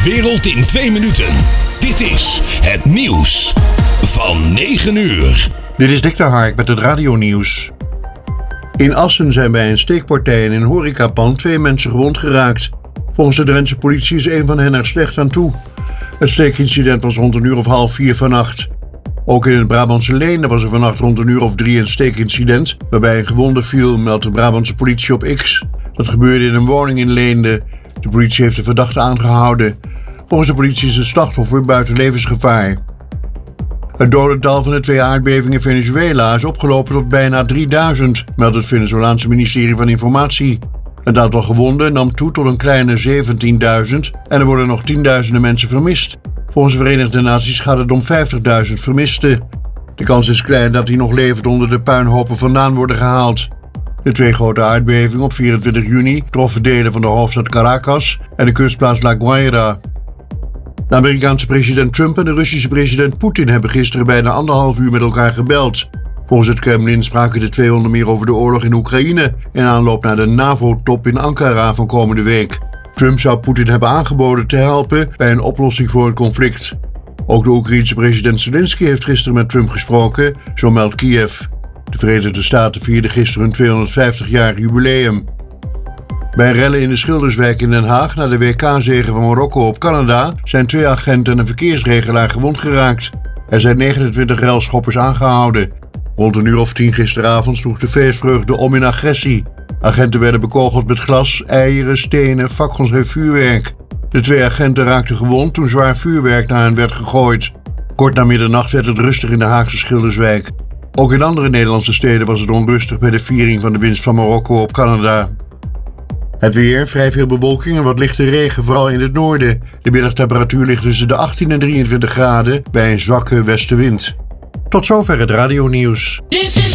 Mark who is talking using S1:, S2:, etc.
S1: wereld in 2 minuten. Dit is het nieuws van 9 uur.
S2: Dit is Dick de Hark met het radionieuws. In Assen zijn bij een steekpartij in een horecapand 2 mensen gewond geraakt. Volgens de Drentse politie is een van hen er slecht aan toe. Het steekincident was rond 3:30 vannacht. Ook in het Brabantse Leende was er vannacht rond 3:03 een steekincident, waarbij een gewonde viel, meldt de Brabantse politie op X. Dat gebeurde in een woning in Leende. De politie heeft de verdachte aangehouden. Volgens de politie is het slachtoffer buiten levensgevaar. Het dodental van de 2 aardbevingen in Venezuela is opgelopen tot bijna 3000, meldt het Venezolaanse ministerie van Informatie. Het aantal gewonden nam toe tot een kleine 17.000 en er worden nog tienduizenden mensen vermist. Volgens de Verenigde Naties gaat het om 50.000 vermisten. De kans is klein dat die nog levend onder de puinhopen vandaan worden gehaald. De 2 grote aardbevingen op 24 juni troffen delen van de hoofdstad Caracas en de kustplaats La Guaira. De Amerikaanse president Trump en de Russische president Poetin hebben gisteren bijna 1,5 uur met elkaar gebeld. Volgens het Kremlin spraken de 2 onder meer over de oorlog in Oekraïne in aanloop naar de NAVO-top in Ankara van komende week. Trump zou Poetin hebben aangeboden te helpen bij een oplossing voor het conflict. Ook de Oekraïense president Zelensky heeft gisteren met Trump gesproken, zo meldt Kiev. De Verenigde Staten vierden gisteren een 250-jarig jubileum. Bij rellen in de Schilderswijk in Den Haag na de WK-zege van Marokko op Canada zijn 2 agenten en een verkeersregelaar gewond geraakt. Er zijn 29 relschoppers aangehouden. Rond 10:00 gisteravond sloeg de feestvreugde om in agressie. Agenten werden bekogeld met glas, eieren, stenen, fakkels en vuurwerk. De 2 agenten raakten gewond toen zwaar vuurwerk naar hen werd gegooid. Kort na middernacht werd het rustig in de Haagse Schilderswijk. Ook in andere Nederlandse steden was het onrustig bij de viering van de winst van Marokko op Canada. Het weer, vrij veel bewolking en wat lichte regen, vooral in het noorden. De middagtemperatuur ligt tussen de 18 en 23 graden bij een zwakke westenwind. Tot zover het radionieuws.